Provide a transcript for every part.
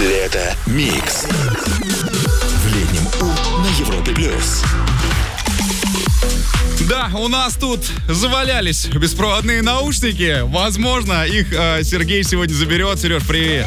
Лето Микс. В летнем У на Европе Плюс. Да, у нас тут завалялись беспроводные наушники. Возможно, их Сергей сегодня заберет. Сереж, привет.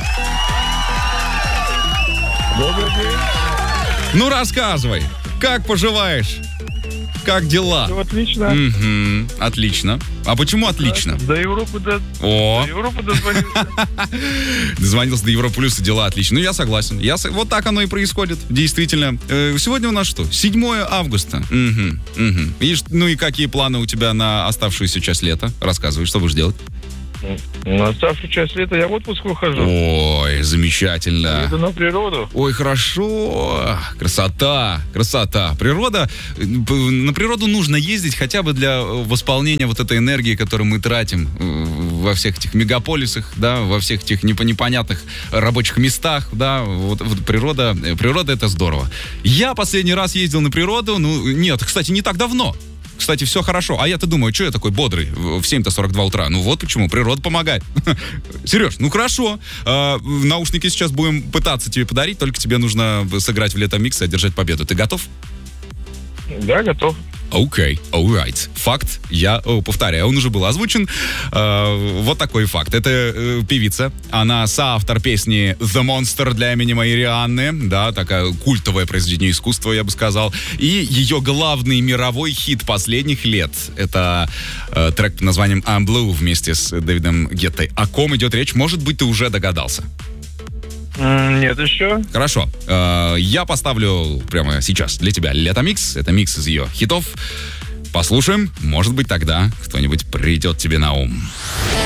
Добрый день. Ну, рассказывай, как поживаешь? Как дела? Все отлично. Отлично. А почему отлично? До Европы дозвонился. Дозвонился до Европы Плюс, и дела отлично. Ну, я согласен. Вот так оно и происходит, действительно. Сегодня у нас что? 7 августа. Ну и какие планы у тебя на оставшуюся часть лета? Рассказывай, что будешь делать? На оставшую часть лета я в отпуск ухожу. Ой, замечательно. Еду на природу. Ой, хорошо. Красота. Природа. На природу нужно ездить хотя бы для восполнения вот этой энергии, которую мы тратим во всех этих мегаполисах, да, во всех этих непонятных рабочих местах, да. Вот природа это здорово. Я последний раз ездил на природу, нет, кстати, не так давно. Кстати, все хорошо. А я-то думаю, что я такой бодрый в 7:42 утра? Ну вот почему, природа помогает. Сереж, ну хорошо. Наушники сейчас будем пытаться тебе подарить, только тебе нужно сыграть в Лето Микс и одержать победу. Ты готов? Да, готов. Окей, alright. Факт, я повторяю, он уже был озвучен. Вот такой факт. Это певица, она соавтор песни «The Monster» для Эминема и Рианны, да, такая культовое произведение искусства, я бы сказал. И ее главный мировой хит последних лет — это трек под названием «I'm Blue» вместе с Дэвидом Геттой. О ком идет речь? Может быть, ты уже догадался? Нет еще. Хорошо. Я поставлю прямо сейчас для тебя Лето Микс. Это микс из ее хитов. Послушаем. Может быть, тогда кто-нибудь придет тебе на ум.